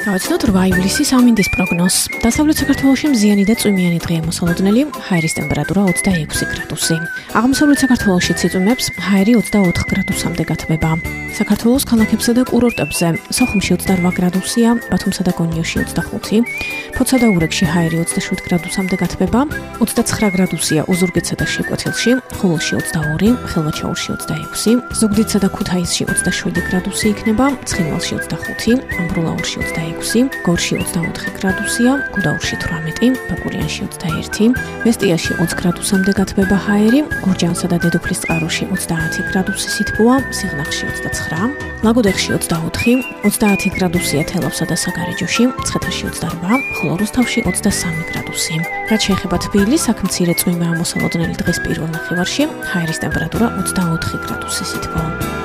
გავაცნოთ 8 ივლისის ამინდის პროგნოზს. დასავლეთ საქართველოში მზიანი და წვიმიანი დღეა მოსალოდნელი, ჰაერის ტემპერატურა 26 გრადუსი. აღმოსავლეთ საქართველოში ციწვიმებს ჰაერი 24 გრადუსამდე გათბება. საქართველოს ქალაქებსა და კურორტებზე სოხუმში 28 გრადუსია, ბათუმსა და გონიოში 25, ფოთსა და ურეკში ჰაერი 27 გრადუსამდე გათბება, 29 გრადუსია ოზურგეთსა და შეკვეთილში, ხულოში 22, ხილვაჩაურში 26, ზუგდიდსა და ქუთაისში 27 გრადუსი იქნება, ცხინვალში 25, ამბროლაურში 26, გორში 24 გრადუსია, გუდაურში 18, ბაკურიანში 21, ვესტიაში 20 გრადუსამდე გათბება ჰაერი, გურჯაანსა და დედოფლისწყაროში 30 გრადუსი სითბოა, სიღნაღში 29, ლაგოდეხში 24, 30 გრადუსია თელავსა და საგარეჯოში, მცხეთაში 28, ხოლო რუსთავში 23 გრადუსი. რაც შეეხება თბილისს, აქ მცირე წვიმაა მოსალოდნელი დღის პირველ ნახევარში, ჰაერის ტემპერატურა 24 გრადუსი სითბოა.